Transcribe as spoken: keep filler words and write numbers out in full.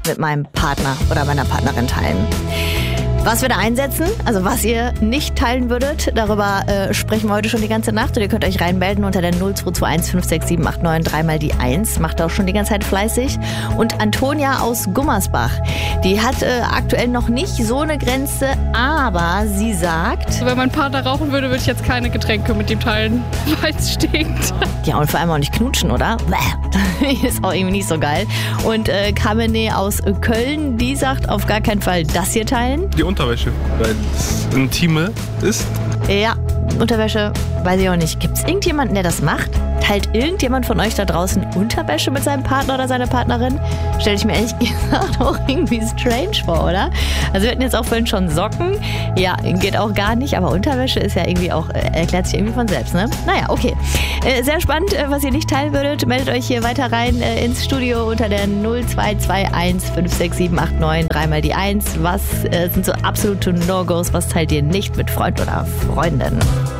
mit meinem Partner oder meiner Partnerin teilen. Was wir da einsetzen, also was ihr nicht teilen würdet, darüber äh, sprechen wir heute schon die ganze Nacht. Und ihr könnt euch reinmelden unter der null zwei zwei eins fünf sechs sieben acht neun dreimal die eins. Macht auch schon die ganze Zeit fleißig. Und Antonia aus Gummersbach, die hat äh, aktuell noch nicht so eine Grenze, aber sie sagt... Wenn mein Partner rauchen würde, würde ich jetzt keine Getränke mit ihm teilen, weil es stinkt. Ja, und vor allem auch nicht knutschen, oder? Bäh. Ist auch irgendwie nicht so geil. Und äh, Kamene aus Köln, die sagt auf gar keinen Fall das hier teilen. Die Unterwäsche, weil es intime ist. Ja, Unterwäsche, weiß ich auch nicht. Gibt es irgendjemanden, der das macht? Teilt irgendjemand von euch da draußen Unterwäsche mit seinem Partner oder seiner Partnerin? Stelle ich mir ehrlich gesagt auch irgendwie strange vor, oder? Also wir hatten jetzt auch vorhin schon Socken. Ja, geht auch gar nicht, aber Unterwäsche ist ja irgendwie auch, äh, erklärt sich irgendwie von selbst, ne? Naja, okay. Äh, sehr spannend, äh, was ihr nicht teilen würdet. Meldet euch hier weiter rein äh, ins Studio unter der null zwei zwei eins fünf sechs sieben acht neun dreimal die eins. Was äh, sind so absolute No-Gos? Was teilt ihr nicht mit Freund oder Freundin?